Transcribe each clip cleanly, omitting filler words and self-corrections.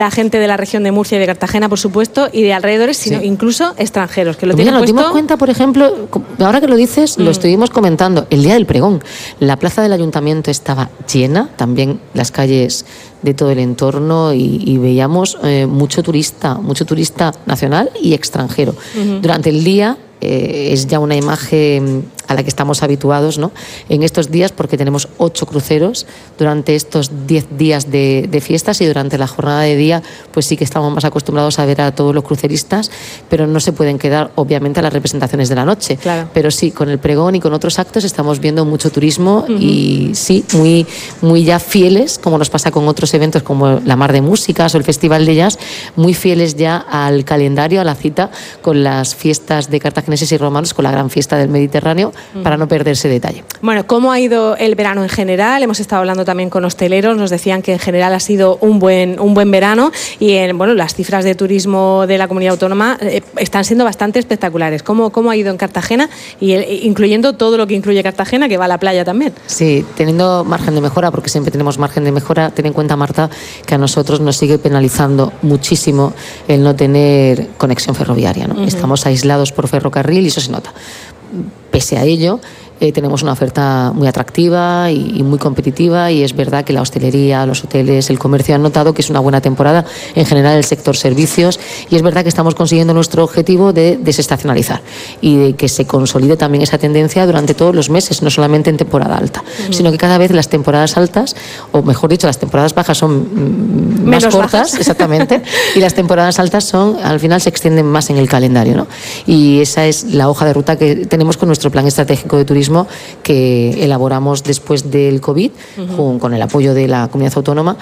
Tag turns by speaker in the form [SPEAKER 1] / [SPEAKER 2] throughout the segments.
[SPEAKER 1] la gente de la región de Murcia y de Cartagena, por supuesto, y de alrededores, sino incluso extranjeros, que lo tienen
[SPEAKER 2] Nos
[SPEAKER 1] puesto.
[SPEAKER 2] dimos cuenta, por ejemplo, ahora que lo dices, lo estuvimos comentando, el día del pregón, la plaza del ayuntamiento estaba llena, también las calles de todo el entorno, y veíamos mucho turista nacional y extranjero. Durante el día es ya una imagen a la que estamos habituados, ¿no?, en estos días, porque tenemos 8 cruceros durante estos 10 días de fiestas, y durante la jornada de día pues sí que estamos más acostumbrados a ver a todos los cruceristas, pero no se pueden quedar obviamente a las representaciones de la noche.
[SPEAKER 1] Claro.
[SPEAKER 2] Pero sí, con el pregón y con otros actos estamos viendo mucho turismo, y sí, muy ya fieles, como nos pasa con otros eventos como la Mar de Músicas o el Festival de Jazz, muy fieles ya al calendario, a la cita con las fiestas de cartagineses y romanos, con la gran fiesta del Mediterráneo, para no perderse detalle.
[SPEAKER 1] Bueno, ¿cómo ha ido el verano en general? Hemos estado hablando también con hosteleros, nos decían que en general ha sido un buen verano, y las cifras de turismo de la comunidad autónoma están siendo bastante espectaculares. ¿Cómo ha ido en Cartagena? Incluyendo todo lo que incluye Cartagena, que va a la playa también.
[SPEAKER 2] Sí, teniendo margen de mejora, porque siempre tenemos margen de mejora. Ten en cuenta, Marta, que a nosotros nos sigue penalizando muchísimo el no tener conexión ferroviaria, ¿no? Estamos aislados por ferrocarril y eso se nota. Pese a ello, tenemos una oferta muy atractiva y muy competitiva, y es verdad que la hostelería, los hoteles, el comercio han notado que es una buena temporada, en general el sector servicios, y es verdad que estamos consiguiendo nuestro objetivo de desestacionalizar y de que se consolide también esa tendencia durante todos los meses, no solamente en temporada alta, sino que cada vez las temporadas altas, o mejor dicho, las temporadas bajas son más cortas, exactamente, y las temporadas altas al final se extienden más en el calendario, ¿no? Y esa es la hoja de ruta que tenemos con nuestro plan estratégico de turismo, que elaboramos después del COVID, con el apoyo de la comunidad autónoma,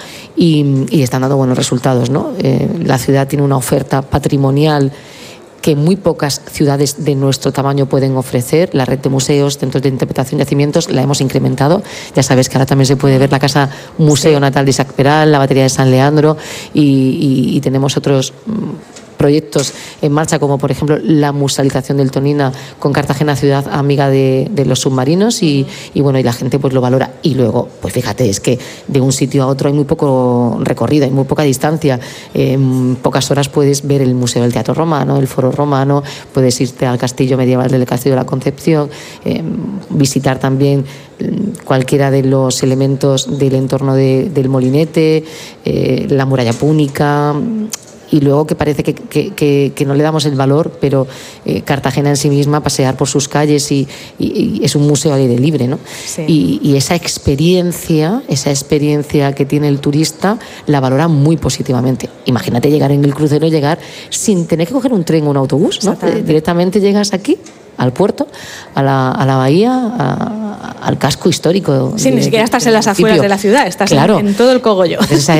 [SPEAKER 2] y están dando buenos resultados, ¿no? La ciudad tiene una oferta patrimonial que muy pocas ciudades de nuestro tamaño pueden ofrecer. La red de museos, centros de interpretación de yacimientos, la hemos incrementado. Ya sabes que ahora también se puede ver la casa museo natal de Isaac Peral, la batería de San Leandro, y tenemos otros proyectos en marcha, como por ejemplo la musealización del Tonina con Cartagena, ciudad amiga de los submarinos, y la gente pues lo valora. Y luego, pues fíjate, es que de un sitio a otro hay muy poco recorrido, hay muy poca distancia. En pocas horas puedes ver el Museo del Teatro Romano, el Foro Romano, puedes irte al castillo medieval del Castillo de la Concepción, visitar también cualquiera de los elementos del entorno del Molinete, la muralla púnica. Y luego, que parece que no le damos el valor, pero Cartagena en sí misma, pasear por sus calles, y es un museo al aire libre, ¿no? Sí. Y esa experiencia que tiene el turista la valora muy positivamente. Imagínate llegar en el crucero, llegar sin tener que coger un tren o un autobús, ¿no? Directamente llegas aquí, al puerto, a la bahía, al casco histórico.
[SPEAKER 1] Sí, ni siquiera estás en las afueras de la ciudad, estás en todo el cogollo.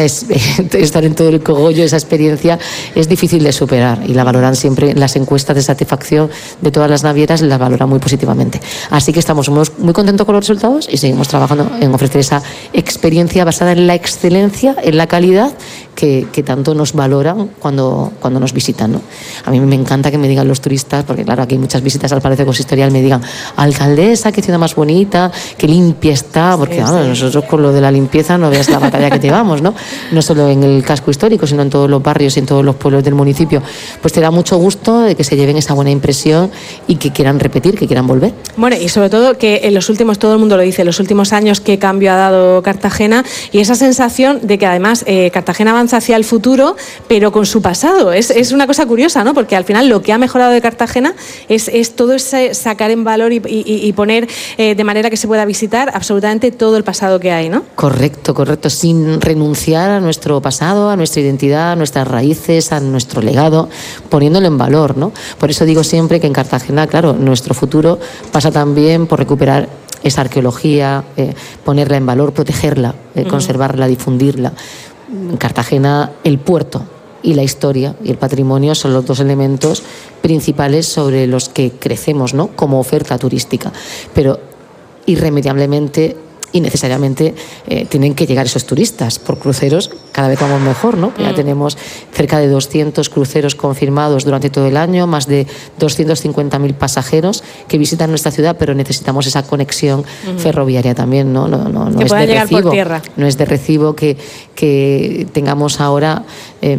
[SPEAKER 2] Estar en todo el cogollo, esa experiencia es difícil de superar, y la valoran siempre las encuestas de satisfacción de todas las navieras, la valoran muy positivamente. Así que estamos muy contentos con los resultados, y seguimos trabajando en ofrecer esa experiencia basada en la excelencia, en la calidad que tanto nos valoran cuando nos visitan, ¿no? A mí me encanta que me digan los turistas, porque claro, aquí hay muchas visitas al Palacio Consistorial, me digan: alcaldesa, qué ciudad más bonita, qué limpia está, porque nosotros con lo de la limpieza no veas la batalla que llevamos, ¿no? No solo en el casco histórico, sino en todos los barrios y en todos los pueblos del municipio. Pues te da mucho gusto de que se lleven esa buena impresión y que quieran repetir, que quieran volver.
[SPEAKER 1] Bueno, y sobre todo que en los últimos, todo el mundo lo dice, en los últimos años, qué cambio ha dado Cartagena, y esa sensación de que además Cartagena avanza hacia el futuro, pero con su pasado. Es una cosa curiosa, ¿no? Porque al final lo que ha mejorado de Cartagena es todo ese sacar en valor y poner de manera que se pueda visitar absolutamente todo el pasado que hay, ¿no?
[SPEAKER 2] Correcto, sin renunciar a nuestro pasado, a nuestra identidad, a nuestras raíces, a nuestro legado, poniéndolo en valor, ¿no? Por eso digo siempre que en Cartagena, claro, nuestro futuro pasa también por recuperar esa arqueología, ponerla en valor, protegerla, conservarla, difundirla. En Cartagena, el puerto y la historia y el patrimonio son los dos elementos principales sobre los que crecemos, ¿no?, como oferta turística. Pero irremediablemente y necesariamente tienen que llegar esos turistas. Por cruceros cada vez vamos mejor, ¿no? Ya tenemos cerca de 200 cruceros confirmados durante todo el año, más de 250.000 pasajeros que visitan nuestra ciudad, pero necesitamos esa conexión ferroviaria también, ¿no? No
[SPEAKER 1] que
[SPEAKER 2] es
[SPEAKER 1] puedan
[SPEAKER 2] de
[SPEAKER 1] llegar
[SPEAKER 2] recibo,
[SPEAKER 1] por tierra.
[SPEAKER 2] no es de recibo que tengamos ahora